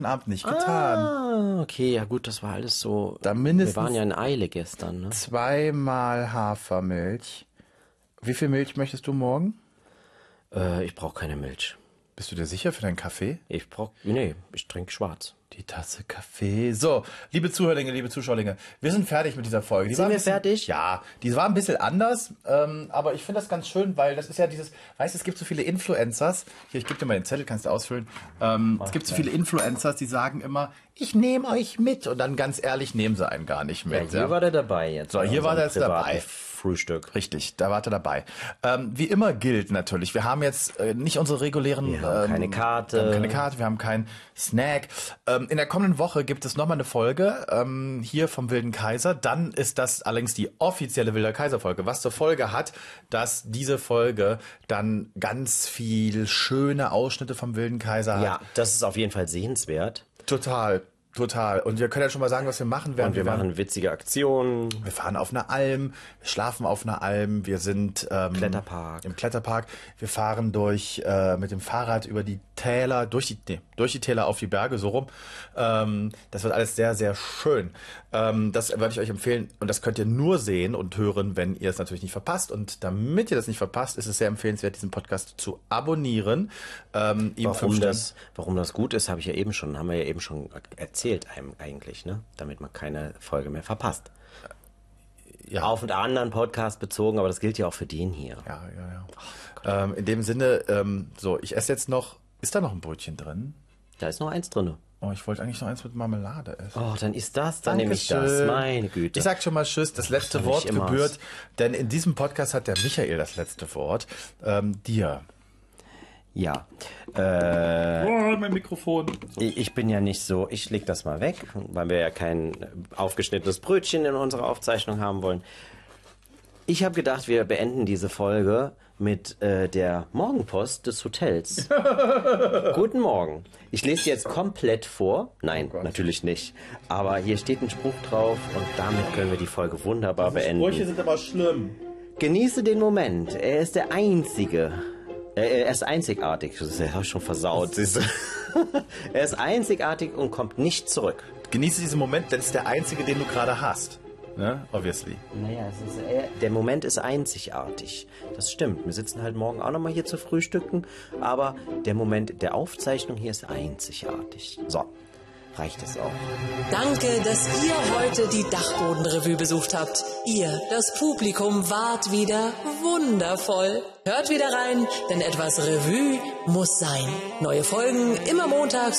Abend nicht getan. Ah, okay, ja gut, das war alles so. Da mindestens wir waren ja in Eile gestern, ne? 2-mal Hafermilch. Wie viel Milch möchtest du morgen? Ich brauche keine Milch. Bist du dir sicher für deinen Kaffee? Ich trinke schwarz. Die Tasse Kaffee. So, liebe Zuhörlinge, liebe Zuschauerlinge, wir sind fertig mit dieser Folge. Sind wir fertig? Ja, die war ein bisschen anders, aber ich finde das ganz schön, weil das ist ja dieses, weißt du, es gibt so viele Influencers, hier, ich gebe dir mal den Zettel, kannst du ausfüllen, es gibt so viele Influencers, die sagen immer, ich nehme euch mit und dann ganz ehrlich nehmen sie einen gar nicht mit. Ja, hier war der dabei jetzt. So, hier war der jetzt dabei. Frühstück. Richtig, da war er dabei. Wie immer gilt natürlich, wir haben jetzt nicht unsere regulären... Wir haben keine Karte. Wir haben keine Karte, wir haben keinen Snack. In der kommenden Woche gibt es nochmal eine Folge hier vom Wilden Kaiser. Dann ist das allerdings die offizielle Wilder Kaiser-Folge, was zur Folge hat, dass diese Folge dann ganz viel schöne Ausschnitte vom Wilden Kaiser hat. Ja, das ist auf jeden Fall sehenswert. Total. Und wir können ja schon mal sagen, was wir machen werden. Und wir machen witzige Aktionen. Wir fahren auf einer Alm, wir schlafen auf einer Alm, wir sind im Kletterpark. Wir fahren mit dem Fahrrad über die Täler, durch die Täler auf die Berge, so rum. Das wird alles sehr, sehr schön. Das würde ich euch empfehlen und das könnt ihr nur sehen und hören, wenn ihr es natürlich nicht verpasst. Und damit ihr das nicht verpasst, ist es sehr empfehlenswert, diesen Podcast zu abonnieren. Warum das gut ist, haben wir ja eben schon erzählt eigentlich, ne? Damit man keine Folge mehr verpasst. Ja. Auf einen anderen Podcast bezogen, aber das gilt ja auch für den hier. Ja. In dem Sinne, ich esse jetzt noch, ist da noch ein Brötchen drin? Da ist noch eins drin. Oh, ich wollte eigentlich noch eins mit Marmelade essen. Oh, dann ist das, dann nehme ich das. Meine Güte. Ich sag schon mal Tschüss, das letzte Wort gebührt, denn in diesem Podcast hat der Michael das letzte Wort. Dir. Ja. Mein Mikrofon. So. Ich bin ja nicht so, ich leg das mal weg, weil wir ja kein aufgeschnittenes Brötchen in unserer Aufzeichnung haben wollen. Ich habe gedacht, wir beenden diese Folge mit der Morgenpost des Hotels. Guten Morgen. Ich lese jetzt komplett vor. Nein, natürlich nicht. Aber hier steht ein Spruch drauf und damit können wir die Folge wunderbar beenden. Sprüche sind aber schlimm. Genieße den Moment. Er ist der Einzige. Er ist einzigartig. Das habe ich schon versaut. Er ist einzigartig und kommt nicht zurück. Genieße diesen Moment, denn es ist der einzige, den du gerade hast. Ne? Obviously. Naja, der Moment ist einzigartig. Das stimmt. Wir sitzen halt morgen auch nochmal hier zu frühstücken. Aber der Moment der Aufzeichnung hier ist einzigartig. So, reicht es auch. Danke, dass ihr heute die Dachbodenrevue besucht habt. Ihr, das Publikum, wart wieder wundervoll. Hört wieder rein, denn etwas Revue muss sein. Neue Folgen immer montags